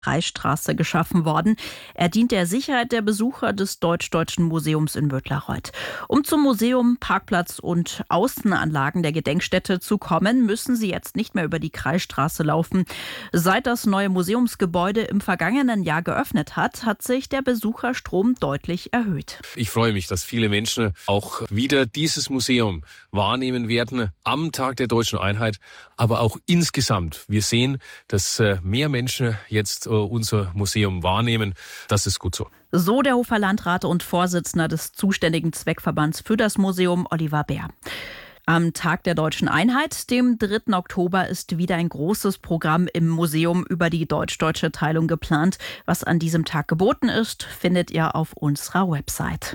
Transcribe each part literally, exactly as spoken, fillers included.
Kreisstraße geschaffen worden. Er dient der Sicherheit der Besucher des Deutsch-Deutschen Museums in Mödlareuth. Um zum Museum, Parkplatz und Außenanlagen der Gedenkstätte zu kommen, müssen Sie jetzt nicht mehr über die Kreisstraße laufen. Seit das neue Museumsgebäude im vergangenen Jahr geöffnet hat, hat sich der Besucherstrom deutlich erhöht. Ich freue mich, dass viele Menschen auch wieder dieses Museum wahrnehmen werden am Tag der Deutschen Einheit, aber auch insgesamt. Wir sehen, dass mehr Menschen jetzt unser Museum wahrnehmen. Das ist gut so. So der Hofer Landrat und Vorsitzender des zuständigen Zweckverbands für das Museum, Oliver Bär. Am Tag der Deutschen Einheit, dem dritten Oktober, ist wieder ein großes Programm im Museum über die deutsch-deutsche Teilung geplant. Was an diesem Tag geboten ist, findet ihr auf unserer Website.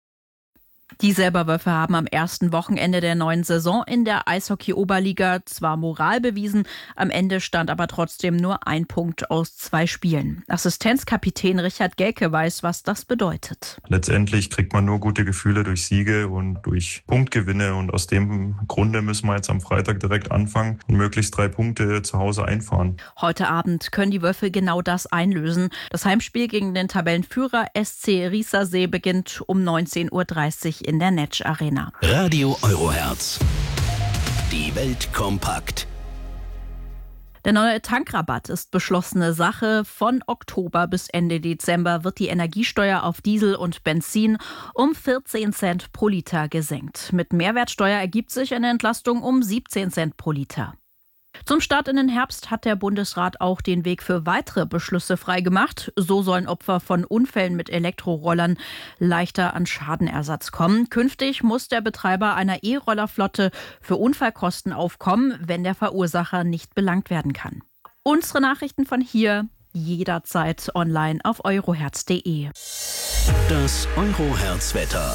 Die Silberwölfe haben am ersten Wochenende der neuen Saison in der Eishockey-Oberliga zwar Moral bewiesen, am Ende stand aber trotzdem nur ein Punkt aus zwei Spielen. Assistenzkapitän Richard Gelke weiß, was das bedeutet. Letztendlich kriegt man nur gute Gefühle durch Siege und durch Punktgewinne und aus dem Grunde müssen wir jetzt am Freitag direkt anfangen und möglichst drei Punkte zu Hause einfahren. Heute Abend können die Wölfe genau das einlösen. Das Heimspiel gegen den Tabellenführer S C Riesersee beginnt um neunzehn Uhr dreißig in der Netsch Arena. Radio Euroherz. Die Welt kompakt. Der neue Tankrabatt ist beschlossene Sache. Von Oktober bis Ende Dezember wird die Energiesteuer auf Diesel und Benzin um vierzehn Cent pro Liter gesenkt. Mit Mehrwertsteuer ergibt sich eine Entlastung um siebzehn Cent pro Liter. Zum Start in den Herbst hat der Bundesrat auch den Weg für weitere Beschlüsse freigemacht. So sollen Opfer von Unfällen mit Elektrorollern leichter an Schadenersatz kommen. Künftig muss der Betreiber einer E-Rollerflotte für Unfallkosten aufkommen, wenn der Verursacher nicht belangt werden kann. Unsere Nachrichten von hier jederzeit online auf euroherz punkt de. Das Euroherz-Wetter.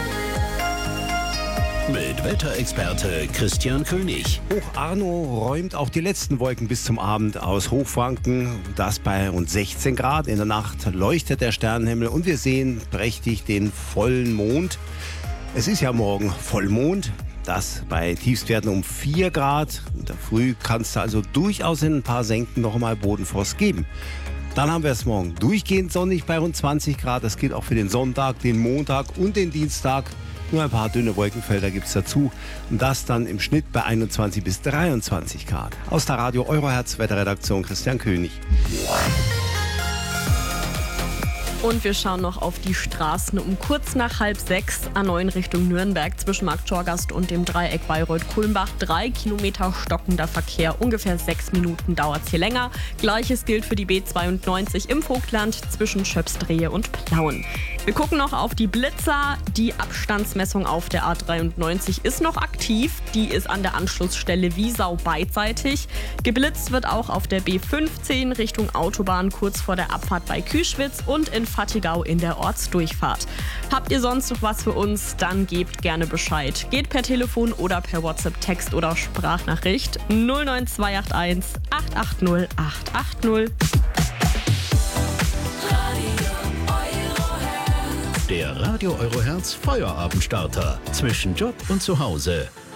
Mit Wetterexperte Christian König. Hoch Arno räumt auch die letzten Wolken bis zum Abend aus Hochfranken. Das bei rund sechzehn Grad. In der Nacht leuchtet der Sternenhimmel und wir sehen prächtig den vollen Mond. Es ist ja morgen Vollmond. Das bei Tiefstwerten um vier Grad. In der Früh kann es also durchaus in ein paar Senken noch einmal Bodenfrost geben. Dann haben wir es morgen durchgehend sonnig bei rund zwanzig Grad. Das gilt auch für den Sonntag, den Montag und den Dienstag. Nur ein paar dünne Wolkenfelder gibt es dazu. Und das dann im Schnitt bei einundzwanzig bis dreiundzwanzig Grad. Aus der Radio Euroherz Wetterredaktion Christian König. Und wir schauen noch auf die Straßen. Um kurz nach halb sechs A neun Richtung Nürnberg zwischen Markt-Torgast und dem Dreieck Bayreuth-Kulmbach. Drei Kilometer stockender Verkehr. Ungefähr sechs Minuten dauert es hier länger. Gleiches gilt für die B zweiundneunzig im Vogtland zwischen Schöpsdrehe und Plauen. Wir gucken noch auf die Blitzer. Die Abstandsmessung auf der A dreiundneunzig ist noch aktiv. Die ist an der Anschlussstelle Wiesau beidseitig. Geblitzt wird auch auf der B fünfzehn Richtung Autobahn kurz vor der Abfahrt bei Küschwitz und in Fattigau in der Ortsdurchfahrt. Habt ihr sonst noch was für uns? Dann gebt gerne Bescheid. Geht per Telefon oder per WhatsApp, Text oder Sprachnachricht null neun zwei acht eins acht acht null acht acht null. Der Radio Euroherz Feuerabendstarter zwischen Job und Zuhause.